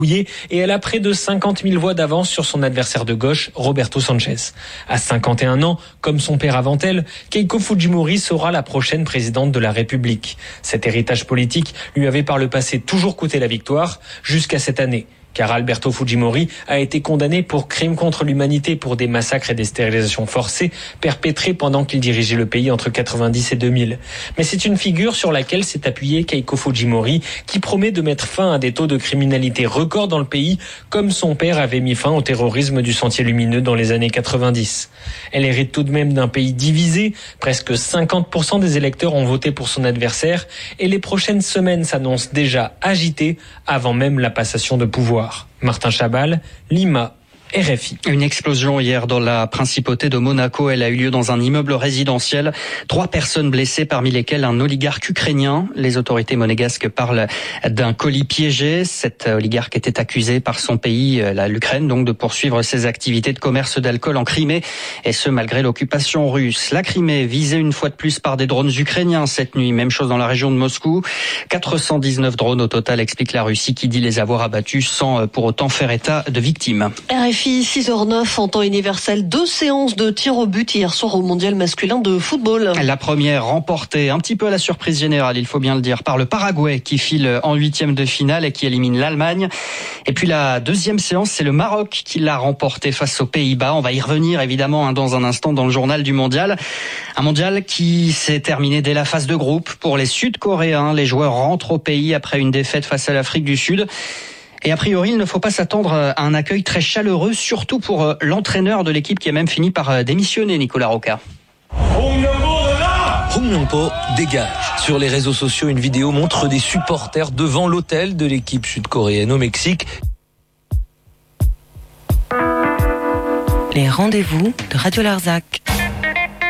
et elle a près de 50 000 voix d'avance sur son adversaire de gauche, Roberto Sanchez. À 51 ans, comme son père avant elle, Keiko Fujimori sera la prochaine présidente de la République. Cet héritage politique lui avait par le passé toujours coûté la victoire, jusqu'à cette année. Car Alberto Fujimori a été condamné pour crimes contre l'humanité pour des massacres et des stérilisations forcées perpétrés pendant qu'il dirigeait le pays entre 90 et 2000. Mais c'est une figure sur laquelle s'est appuyé Keiko Fujimori qui promet de mettre fin à des taux de criminalité records dans le pays comme son père avait mis fin au terrorisme du Sentier Lumineux dans les années 90. Elle hérite tout de même d'un pays divisé, presque 50% des électeurs ont voté pour son adversaire et les prochaines semaines s'annoncent déjà agitées avant même la passation de pouvoir. Martin Chabal, Lima, RFI. Une explosion hier dans la principauté de Monaco. Elle a eu lieu dans un immeuble résidentiel. 3 personnes blessées, parmi lesquelles un oligarque ukrainien. Les autorités monégasques parlent d'un colis piégé. Cet oligarque était accusé par son pays, l'Ukraine, donc de poursuivre ses activités de commerce d'alcool en Crimée. Et ce, malgré l'occupation russe. La Crimée visée une fois de plus par des drones ukrainiens cette nuit. Même chose dans la région de Moscou. 419 drones au total, explique la Russie, qui dit les avoir abattus sans pour autant faire état de victimes. RFI 6h09 en temps universel, 2 séances de tir au but hier soir au mondial masculin de football. La première remportée, un petit peu à la surprise générale, il faut bien le dire, par le Paraguay qui file en 8e de finale et qui élimine l'Allemagne. Et puis la deuxième séance, c'est le Maroc qui l'a remportée face aux Pays-Bas. On va y revenir évidemment dans un instant dans le journal du mondial. Un mondial qui s'est terminé dès la phase de groupe pour les Sud-Coréens. Les joueurs rentrent au pays après une défaite face à l'Afrique du Sud. Et a priori, il ne faut pas s'attendre à un accueil très chaleureux, surtout pour l'entraîneur de l'équipe qui a même fini par démissionner, Nicolas Roca. Hong Myung-po dégage. Sur les réseaux sociaux, une vidéo montre des supporters devant l'hôtel de l'équipe sud-coréenne au Mexique. Les rendez-vous de Radio Larzac.